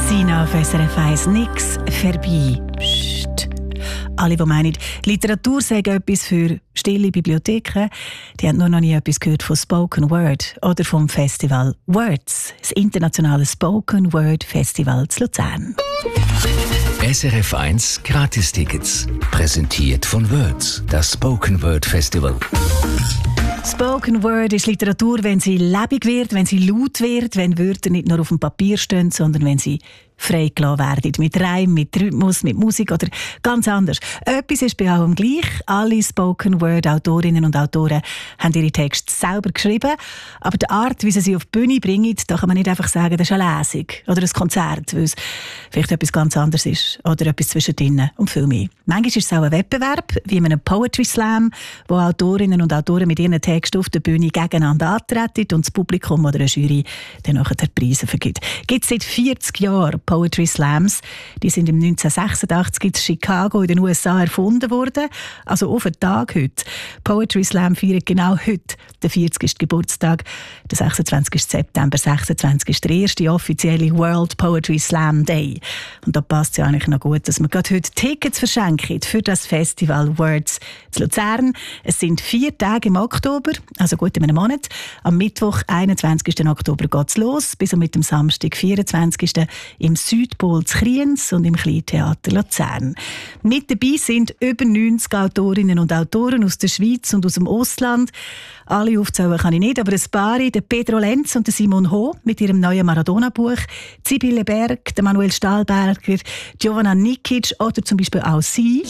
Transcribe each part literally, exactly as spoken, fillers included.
Sina auf S R F eins, nix vorbei. Psst. Alle, die meinen, Literatur sei etwas für stille Bibliotheken, die haben nur noch nie etwas gehört von Spoken Word oder vom Festival Words, das internationale Spoken Word Festival zu Luzern. S R F eins Gratistickets, präsentiert von Words, das Spoken Word Festival. Spoken Word ist Literatur, wenn sie lebendig wird, wenn sie laut wird, wenn Wörter nicht nur auf dem Papier stehen, sondern wenn sie freigelassen werden. Mit Reim, mit Rhythmus, mit Musik oder ganz anders. Etwas ist bei allem gleich. Alle Spoken Word Autorinnen und Autoren haben ihre Texte selber geschrieben. Aber die Art, wie sie sie auf die Bühne bringen, da kann man nicht einfach sagen, das ist eine Lesung oder ein Konzert, weil es vielleicht etwas ganz anderes ist oder etwas zwischendrin und viel mehr. Manchmal ist es auch ein Wettbewerb, wie in einem Poetry Slam, wo Autorinnen und Autoren mit ihren Texten auf der Bühne gegeneinander antreten und das Publikum oder eine Jury dann nachher die Preise vergibt. Gibt es seit vierzig Jahren Poetry Slams. Die sind im neunzehnhundertsechsundachtzig in Chicago in den U S A erfunden worden. Also auf den Tag heute. Poetry Slam feiert genau heute den vierzigsten Geburtstag. Der sechsundzwanzigsten September sechsundzwanzig ist der erste offizielle World Poetry Slam Day. Und da passt es ja eigentlich noch gut, dass wir gerade heute Tickets verschenken für das Festival Words zu Luzern. Es sind vier Tage im Oktober, also gut in einem Monat. Am Mittwoch, einundzwanzigsten Oktober geht es los, bis mit dem Samstag, vierundzwanzigsten im Südpol zu Kriens und im Kleintheater Luzern. Mit dabei sind über neunzig Autorinnen und Autoren aus der Schweiz und aus dem Ausland. Alle aufzählen kann ich nicht, aber ein paar, der Pedro Lenz und der Simon Ho mit ihrem neuen Maradona-Buch, Sibylle Berg, der Manuel Stahlberger, Giovanna Nikic oder zum Beispiel auch sie.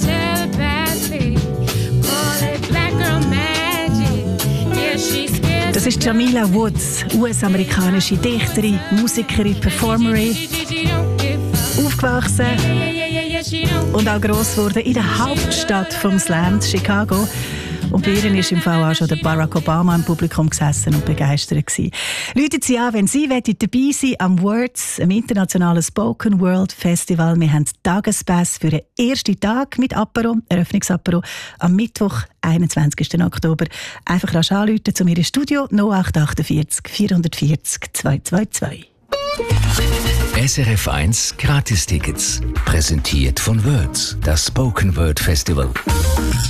Das ist Jamila Woods, U S-amerikanische Dichterin, Musikerin, Performerin, aufgewachsen und auch gross geworden in der Hauptstadt vom Slam, Chicago. Und bei ihr ist im Fall auch schon der Barack Obama im Publikum gesessen und begeistert gewesen. Läuten Sie an, wenn Sie dabei sein am Words, am internationalen Spoken World Festival. Wir haben Tagespass für den ersten Tag mit Apero, Eröffnungsapero, am Mittwoch, einundzwanzigsten Oktober. Einfach rasch anrufen zu mir im Studio null acht acht vier vier vier vier zwei zwei zwei. S R F eins Gratistickets, präsentiert von Words, das Spoken Word Festival.